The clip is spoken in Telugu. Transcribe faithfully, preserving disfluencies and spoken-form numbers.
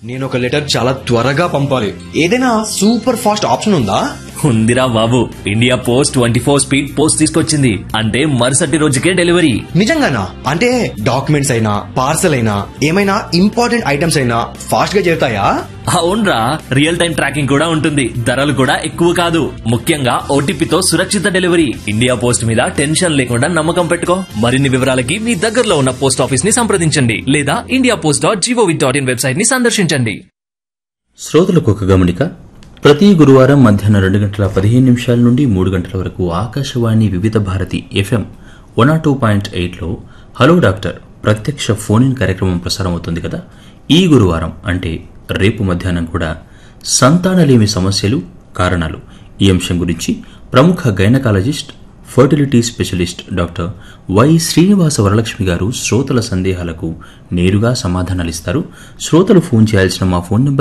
నేను ఒక లెటర్ చాలా త్వరగా పంపాలి. ఏదైనా సూపర్ ఫాస్ట్ ఆప్షన్ ఉందా? ఉందిరా బాబు, India post twenty four speed post తీసుకొచ్చింది. అంటే మరుసటి రోజుకే డెలివరీ. నిజంగానా? అంటే డాక్యుమెంట్స్ అయినా పార్సల్ అయినా ఏమైనా ఇంపార్టెంట్ ఐటమ్స్ అయినా ఫాస్ట్ గా చేరుతాయా? అవునరా, రియల్ టైం ట్రాకింగ్ కూడా ఉంటుంది. ధరలు కూడా ఎక్కువ కాదు. ముఖ్యంగా ఓటీపీతో సురక్షిత డెలివరీ. ఇండియా పోస్ట్ మీద టెన్షన్ లేకుండా నమ్మకం పెట్టుకో. మరిన్ని వివరాలకి మీ దగ్గరలో ఉన్న పోస్ట్ ఆఫీస్ ని సంప్రదించండి లేదా India post dot GOV dot in website ని సందర్శించండి. శ్రోతలకు ఒక గమనిక. ప్రతి గురువారం మధ్యాహ్నం రెండు గంటల పదిహేను నిమిషాల నుండి మూడు గంటల వరకు ఆకాశవాణి వివిధ Bharati FM one not two point ఎయిట్లో హలో డాక్టర్ ప్రత్యక్ష ఫోన్ ఇన్ కార్యక్రమం ప్రసారం అవుతుంది కదా. ఈ గురువారం అంటే రేపు మధ్యాహ్నం కూడా సంతానలేమి సమస్యలు, కారణాలు ఈ అంశం గురించి ప్రముఖ gynaecologist, fertility specialist doctor why Srinivasa Varalakshmi గారు శ్రోతల సందేహాలకు నేరుగా సమాధానాలిస్తారు. శ్రోతలు ఫోన్ చేయాల్సిన మా ఫోన్ నెంబర్